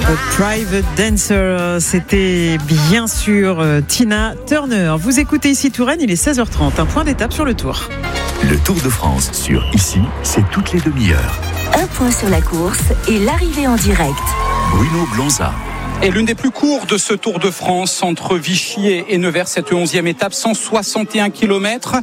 Private Dancer, c'était bien sûr Tina Turner. Vous écoutez Ici Touraine, il est 16h30, un point d'étape sur le Tour. Le Tour de France sur Ici, c'est toutes les demi-heures. Un point sur la course et l'arrivée en direct. Bruno Blanza. Et l'une des plus courtes de ce Tour de France entre Vichy et Nevers, cette 11e étape, 161 km.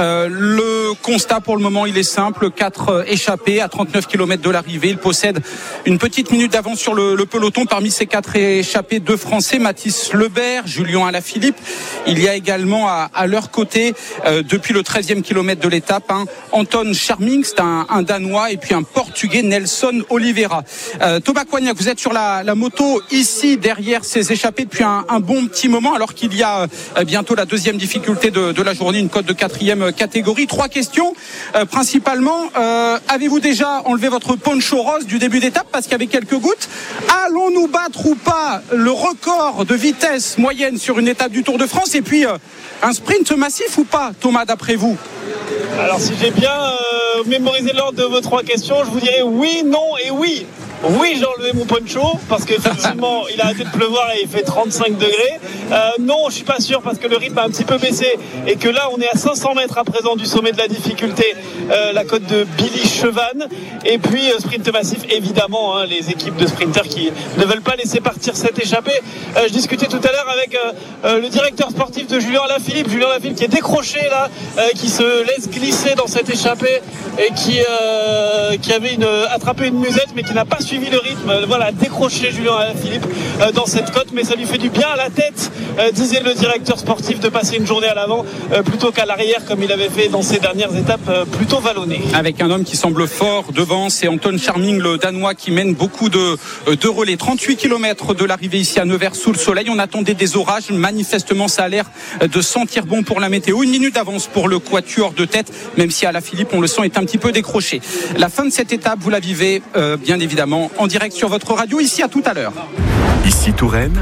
Le constat pour le moment, il est simple, 4 échappés à 39 km de l'arrivée. Il possède une petite minute d'avance sur le peloton. Parmi ces 4 échappés, 2 Français, Mathis Lebert, Julien Alaphilippe. Il y a également à leur côté, depuis le 13e kilomètre de l'étape, Anton Charming, c'est un Danois, et puis un Portugais, Nelson Oliveira. Thomas Coignac, vous êtes sur la moto ici derrière ces échappés depuis un bon petit moment, alors qu'il y a bientôt la deuxième difficulté de la journée, une cote de 4e catégorie. 3 questions principalement. Avez-vous déjà enlevé votre poncho rose du début d'étape parce qu'il y avait quelques gouttes? Allons-nous battre ou pas le record de vitesse moyenne sur une étape du Tour de France? Et puis un sprint massif ou pas, Thomas, d'après vous? Alors si j'ai bien mémorisé l'ordre de vos 3 questions, je vous dirais oui, non et oui. Oui, j'ai enlevé mon poncho parce qu'effectivement il a arrêté de pleuvoir et il fait 35 degrés. Non, je suis pas sûr parce que le rythme a un petit peu baissé et que là on est à 500 mètres à présent du sommet de la difficulté, la côte de Billy Chevannes. Et puis sprint massif évidemment, les équipes de sprinters qui ne veulent pas laisser partir cette échappée. Je discutais tout à l'heure avec le directeur sportif de Julien Alaphilippe qui est décroché là, qui se laisse glisser dans cette échappée et qui avait attrapé une musette mais qui n'a pas suivi le rythme. Voilà, décroché Julien Alaphilippe dans cette côte, mais ça lui fait du bien à la tête, disait le directeur sportif, de passer une journée à l'avant plutôt qu'à l'arrière comme il avait fait dans ses dernières étapes plutôt vallonnées. Avec un homme qui semble fort devant, c'est Anton Charming, le Danois, qui mène beaucoup de relais. 38 km de l'arrivée ici à Nevers sous le soleil. On attendait des orages. Manifestement, ça a l'air de sentir bon pour la météo. Une minute d'avance pour le quatuor de tête, même si Alaphilippe, on le sent, est un petit peu décroché. La fin de cette étape, vous la vivez bien évidemment en direct sur votre radio. Ici, à tout à l'heure. Ici Touraine,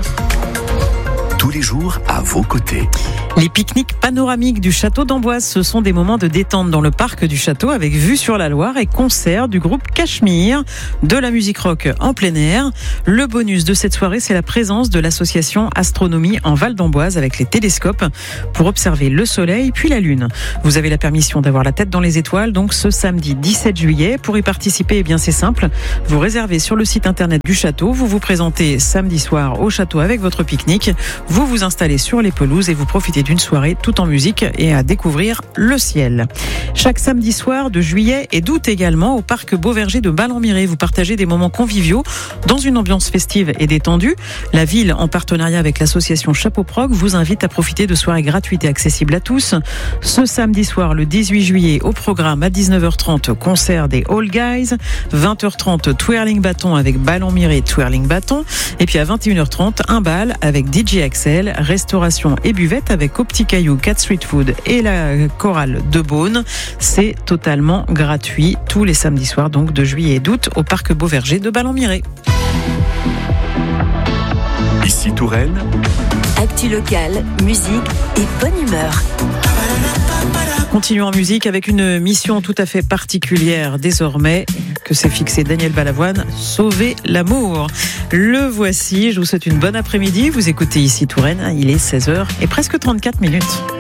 tous les jours à vos côtés. Les pique-niques panoramiques du château d'Amboise, ce sont des moments de détente dans le parc du château avec vue sur la Loire et concert du groupe Cachemire, de la musique rock en plein air. Le bonus de cette soirée, c'est la présence de l'association Astronomie en Val d'Amboise avec les télescopes pour observer le soleil puis la lune. Vous avez la permission d'avoir la tête dans les étoiles, donc ce samedi 17 juillet. Pour y participer, eh bien c'est simple. Vous réservez sur le site internet du château, vous vous présentez samedi soir au château avec votre pique-nique, vous vous installez sur les pelouses et vous profitez d'une soirée tout en musique et à découvrir le ciel. Chaque samedi soir de juillet et d'août également au parc Beauverger de Ballon-Miré, vous partagez des moments conviviaux dans une ambiance festive et détendue. La ville, en partenariat avec l'association Chapeau Prog, vous invite à profiter de soirées gratuites et accessibles à tous. Ce samedi soir, le 18 juillet, au programme à 19h30, concert des All Guys, 20h30, Twirling Bâton avec Ballon-Miré, Twirling Bâton, et puis à 21h30, un bal avec DJ Axel, restauration et buvette avec Au Petit Caillou, Cat Street Food et la chorale de Beaune. C'est totalement gratuit tous les samedis soirs donc de juillet et d'août au parc Beauverger de Ballon-Miré. Ici Touraine, Actu locale, musique et bonne humeur. Continuons en musique avec une mission tout à fait particulière désormais que s'est fixé Daniel Balavoine, sauver l'amour. Le voici, je vous souhaite une bonne après-midi. Vous écoutez Ici Touraine, il est 16h et presque 34 minutes.